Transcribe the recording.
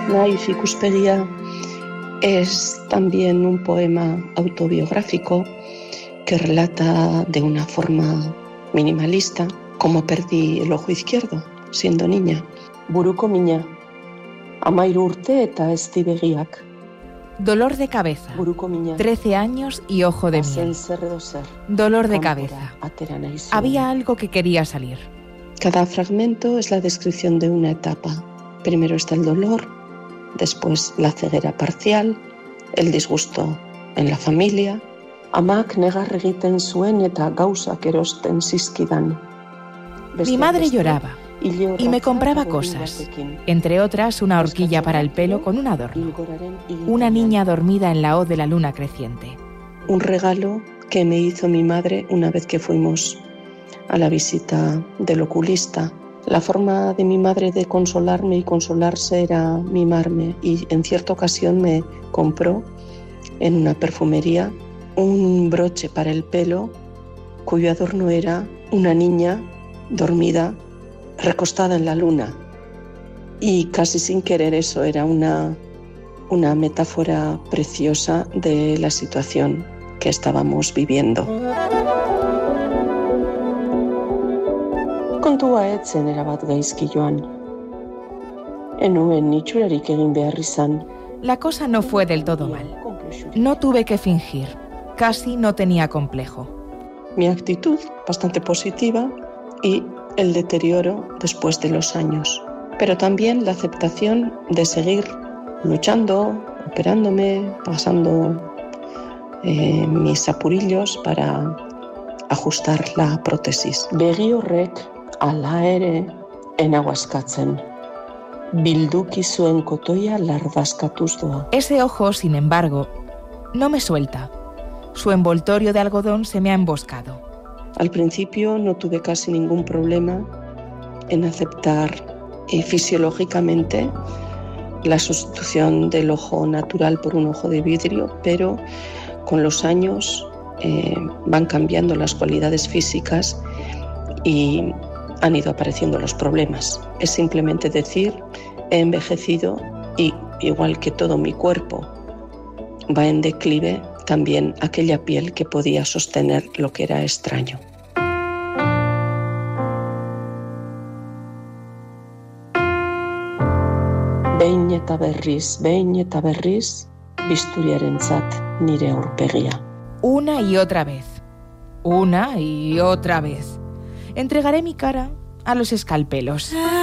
Naiz ikuspegia es también un poema autobiográfico que relata de una forma minimalista cómo perdí el ojo izquierdo siendo niña. Buruko mina, 13 urte eta ez begiak. Dolor de cabeza, 13 años y ojo de miel. Dolor de cabeza. Había algo que quería salir. Cada fragmento es la descripción de una etapa. Primero está el dolor, después la ceguera parcial, el disgusto en la familia. Amak negar egiten zuen eta gauzak erosten zizkidan. Mi madre lloraba y me compraba cosas, entre otras una horquilla para el pelo con un adorno, una niña dormida en la hoz de la luna creciente. Un regalo que me hizo mi madre una vez que fuimos a la visita del oculista. La forma de mi madre de consolarme y consolarse era mimarme, y en cierta ocasión me compró en una perfumería un broche para el pelo cuyo adorno era una niña dormida recostada en la luna, y casi sin querer eso era una metáfora preciosa de la situación que estábamos viviendo. Kontua ez zen erabat gaizki joan. Enuen itxurarik egin behar izan. La cosa no fue del todo mal. No tuve que fingir. Casi no tenía complejo. Mi actitud bastante positiva y el deterioro después de los años, pero también la aceptación de seguir luchando, operándome, pasando mis apurillos para ajustar la prótesis. Begi horrek ala ere enaguaskatzen. Bilduki zuen kotoia lardazkatuz doa. Ese ojo, sin embargo, no me suelta. Su envoltorio de algodón se me ha emboscado. Al principio no tuve casi ningún problema en aceptar fisiológicamente la sustitución del ojo natural por un ojo de vidrio, pero con los años van cambiando las cualidades físicas y han ido apareciendo los problemas. Es simplemente decir, he envejecido y igual que todo mi cuerpo va en declive, también aquella piel que podía sostener lo que era extraño. Behin eta berriz, bisturiarentzat nire aurpegia. Una y otra vez. Una y otra vez. Entregaré mi cara a los escalpelos.